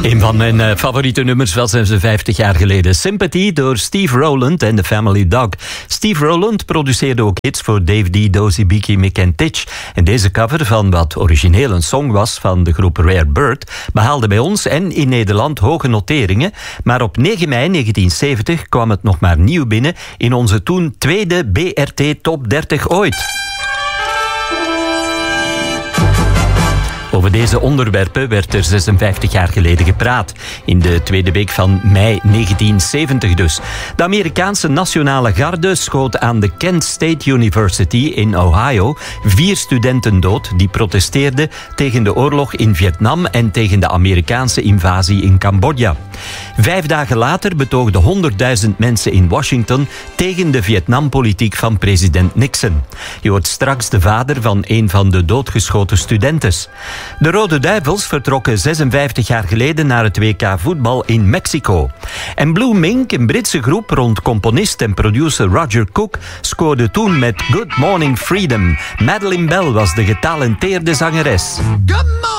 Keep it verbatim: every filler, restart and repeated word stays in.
Een van mijn uh, favoriete nummers was ze vijftig jaar geleden. Sympathy door Steve Rowland en The Family Dog. Steve Rowland produceerde ook hits voor Dave D, Dozy, Beaky, Mick en Titch. En deze cover van wat origineel een song was van de groep Rare Bird behaalde bij ons en in Nederland hoge noteringen. Maar op negen mei negentien zeventig kwam het nog maar nieuw binnen in onze toen tweede B R T Top dertig ooit. Over deze onderwerpen werd er zesenvijftig jaar geleden gepraat. In de tweede week van mei negentien zeventig dus. De Amerikaanse Nationale Garde schoot aan de Kent State University in Ohio vier studenten dood die protesteerden tegen de oorlog in Vietnam en tegen de Amerikaanse invasie in Cambodja. Vijf dagen later betoogden honderdduizend mensen in Washington tegen de Vietnampolitiek van president Nixon. Je hoort straks de vader van een van de doodgeschoten studentes. De Rode Duivels vertrokken zesenvijftig jaar geleden naar het W K voetbal in Mexico. En Blue Mink, een Britse groep rond componist en producer Roger Cook, scoorde toen met Good Morning Freedom. Madeleine Bell was de getalenteerde zangeres.